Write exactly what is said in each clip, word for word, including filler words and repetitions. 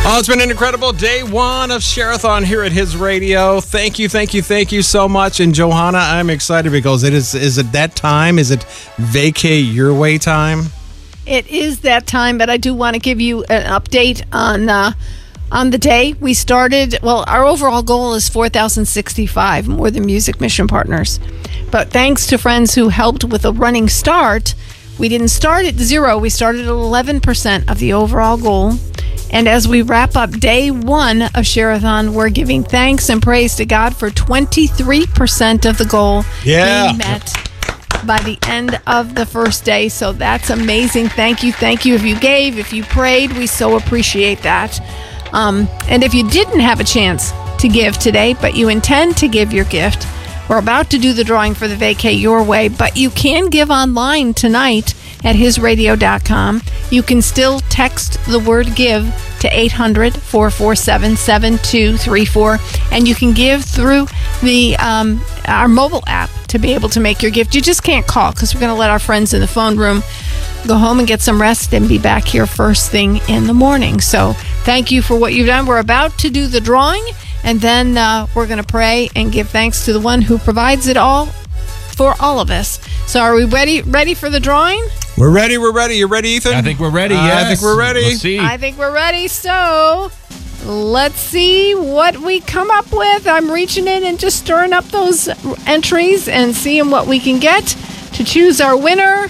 Oh, it's been an incredible day one of Share-a-thon here at His Radio. Thank you, thank you, thank you so much. And Johanna, I'm excited because it is, is it that time? Is it vacay your way time? It is that time, but I do want to give you an update on uh, on the day. We started, well, our overall goal is four thousand sixty-five, more than Music Mission Partners. But thanks to friends who helped with a running start, we didn't start at zero. We started at eleven percent of the overall goal. And as we wrap up day one of Share-a-thon, we're giving thanks and praise to God for twenty-three percent of the goal yeah. being met by the end of the first day. So that's amazing. Thank you. Thank you if you gave, if you prayed. We so appreciate that. Um, and if you didn't have a chance to give today, but you intend to give your gift, we're about to do the drawing for the Vacay Your Way, but you can give online tonight at his radio dot com. You can still text the word give to eight hundred, four four seven, seven two three four, and you can give through the um, our mobile app to be able to make your gift. You just can't call because we're going to let our friends in the phone room go home and get some rest and be back here first thing in the morning. So thank you for what you've done. We're about to do the drawing, and then uh, we're going to pray and give thanks to the one who provides it all for all of us. So are we ready ready for the drawing? We're ready, we're ready. You ready, Ethan? I think we're ready, uh, yes. I think we're ready. We'll see. I think we're ready. So let's see what we come up with. I'm reaching in and just stirring up those entries and seeing what we can get to choose our winner.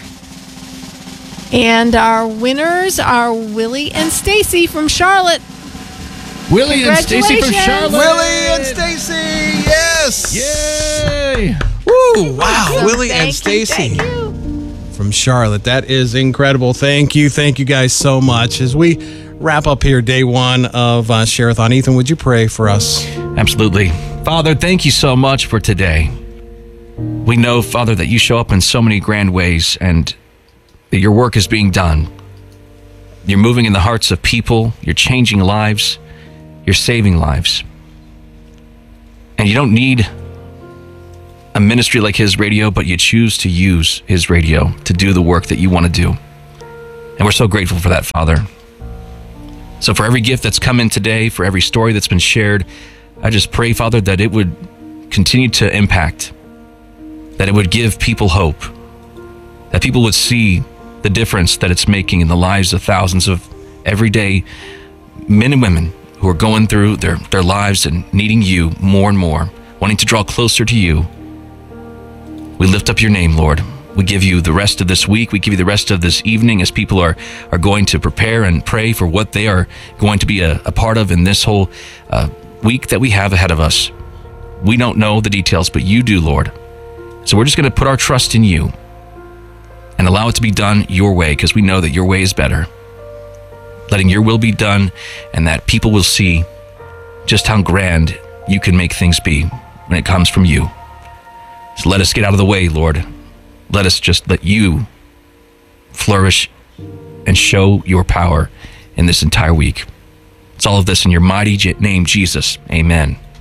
And our winners are Willie and Stacy from Charlotte. Willie and Stacy from Charlotte. Willie and Stacy, yes. Yay. Woo, wow, Willie Thank and you, Stacy thank you. from Charlotte. That is incredible. Thank you. Thank you guys so much. As we wrap up here day one of uh, Share-a-thon, Ethan, would you pray for us? Absolutely. Father, thank you so much for today. We know, Father, that you show up in so many grand ways and that your work is being done. You're moving in the hearts of people. You're changing lives. You're saving lives. And you don't need a ministry like His Radio, but you choose to use His Radio to do the work that you want to do. And we're so grateful for that, Father. So for every gift that's come in today, for every story that's been shared, I just pray, Father, that it would continue to impact, that it would give people hope, that people would see the difference that it's making in the lives of thousands of everyday men and women who are going through their, their lives and needing you more and more, wanting to draw closer to you. We lift up your name, Lord. We give you the rest of this week. We give you the rest of this evening as people are, are going to prepare and pray for what they are going to be a, a part of in this whole uh, week that we have ahead of us. We don't know the details, but you do, Lord. So we're just going to put our trust in you and allow it to be done your way, because we know that your way is better. Letting your will be done, and that people will see just how grand you can make things be when it comes from you. So let us get out of the way, Lord. Let us just let you flourish and show your power in this entire week. It's all of this in your mighty name, Jesus. Amen.